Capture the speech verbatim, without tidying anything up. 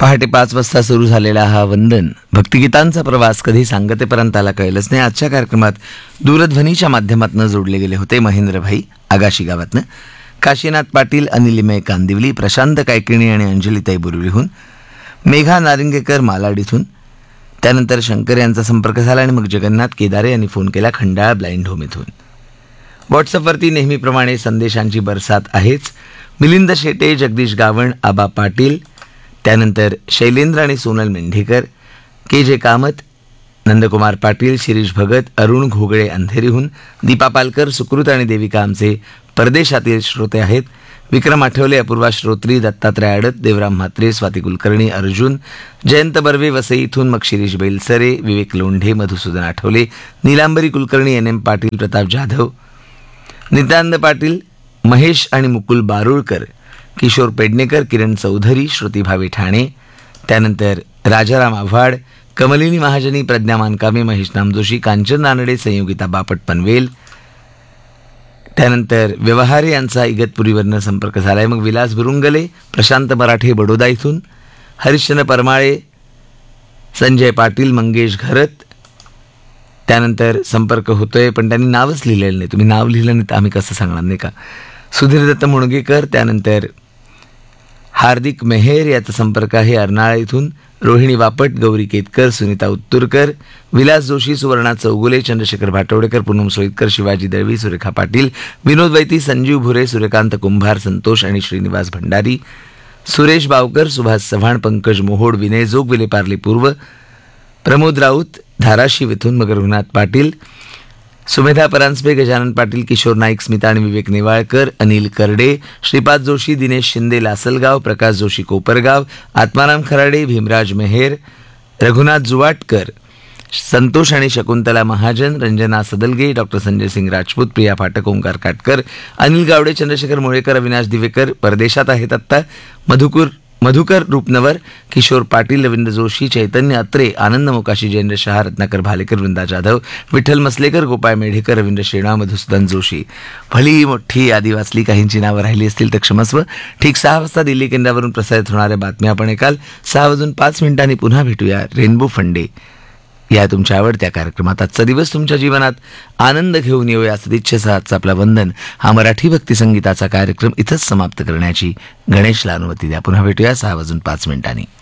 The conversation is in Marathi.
पहाटे पाच वाजता सुरू झालेला हा वंदन भक्तिगीतांचा प्रवास कधी सांगतेपर्यंत आला कळलंच नाही. आजच्या कार्यक्रमात दूरध्वनीच्या माध्यमातून जोडले गेले होते महेंद्रभाई आगाशी गावातनं, काशीनाथ पाटील, अनिल इमय कांदिवली, प्रशांत कायकिणी आणि अंजलीताई बोरिवलीहून, मेघा नारिंगेकर मालाड इथून. त्यानंतर शंकर यांचा संपर्क झाला आणि मग जगन्नाथ केदारे यांनी फोन केला खंडाळा ब्लाइंड होम इथून. व्हॉट्सअपवरती नेहमीप्रमाणे संदेशांची बरसात आहेच. मिलिंद शेटे, जगदीश गावण, आबा पाटील, त्यानंतर शैलेंद्र आणि सोनल मेंढेकर, के जे कामत, नंदकुमार पाटील, शिरीष भगत, अरुण घोगळे अंधेरीहून, दीपा पालकर, सुकृत आणि देविका आमचे परदेशातील श्रोते आहेत. विक्रम आठवले, अपूर्वा श्रोत्री, दत्तात्रय आडत, देवराम म्हात्रे, स्वाती कुलकर्णी, अर्जुन, जयंत बर्वे वसई इथून, मग शिरीष बेलसरे, विवेक लोंढे, मधुसूदन आठवले, नीलांबरी कुलकर्णी, एन एम पाटील, प्रताप जाधव, नित्यानंद पाटील, महेश आणि मुकुल बारुळकर, किशोर पेडणेकर, किरण चौधरी, श्रुती भावे ठाणे, त्यानंतर राजाराम आव्हाड, कमलिनी महाजनी, प्रज्ञा मानकामे, महेश नामजोशी, कांचन नानडे, संयोगिता बापट पनवेल, त्यानंतर व्यवहारे यांचा इगतपुरीवरनं संपर्क झाला आहे. मग विलास बुरुंगले, प्रशांत मराठे बडोदा इथून, हरिश्चंद्र परमाळे, संजय पाटील, मंगेश घरत, त्यानंतर संपर्क होतोय पण त्यांनी नावच लिहिलेलं नाही. तुम्ही नाव लिहिलं नाही तर आम्ही कसं सांगणार नाही का. सुधीर दत्त मुणगेकर, त्यानंतर हार्दिक मेहेर याचा संपर्क आहे अर्नाळा इथून, रोहिणी बापट, गौरी केतकर, सुनीता उत्तुरकर, विलास जोशी, सुवर्णा चौगुले, चंद्रशेखर भाटवडेकर, पूनम सोईतकर, शिवाजी दळवी, सुरेखा पाटील, विनोद वैती, संजीव भुरे, सूर्यकांत कुंभार, संतोष आणि श्रीनिवास भंडारी, सुरेश बावकर, सुभाष चव्हाण, पंकज मोहोड, विनय जोग, विलेपार्ली पूर्व, प्रमोद राऊत, धाराशिव इथून, मग रघुनाथ पाटील, सुमेधा परांजपे, गजानन पाटील, किशोर नाईक, स्मिता आणि विवेक नेवाळकर, अनिल करडे, श्रीपाद जोशी, दिनेश शिंदे लासलगाव, प्रकाश जोशी कोपरगाव, आत्माराम खराडे, भीमराज मेहेर, रघुनाथ जुवाटकर, संतोष आणि शकुंतला महाजन, रंजना सदलगे, डॉक्टर संजय सिंग राजपूत, प्रिया फाटक, ओंकार काटकर, अनिल गावडे, चंद्रशेखर मोळेकर, अविनाश दिवेकर परदेशात आहेत आत्ता, मधुकर मधुकर रूपनवर, किशोर पाटील, रवींद्र जोशी, चैतन्य अत्रे, आनंद मोकाशी, जयेंद्र शहा, रत्नाकर भालेकर, वृंदा जाधव, विठ्ठल मसलेकर, गोपाळ मेढेकर, रवींद्र शेणा, मधुसूदन जोशी. भली मोठी यादी वाचली, काहींची नावं राहिली असतील तर क्षमस्व. ठीक सहा वाजता दिल्ली केंद्रावरून प्रसारित होणाऱ्या बातम्या आपण ऐकाल. सहा वाजून पाच मिनिटांनी पुन्हा भेटूया रेनबो फंडे या तुमच्या आवडत्या कार्यक्रमात. आजचा दिवस तुमच्या जीवनात आनंद घेऊन येऊया सदिच्छेसह आजचा आपला वंदन हा मराठी भक्तिसंगीताचा कार्यक्रम इथंच समाप्त करण्याची गणेशला अनुमती द्या. पुन्हा भेटूया सहा वाजून पाच मिनिटांनी.